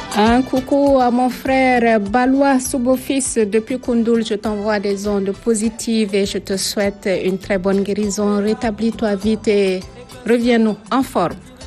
Un coucou à mon frère Balois Soubofis depuis Koundoul. Je t'envoie des ondes positives et je te souhaite une très bonne guérison. Rétablis-toi vite et reviens-nous en forme.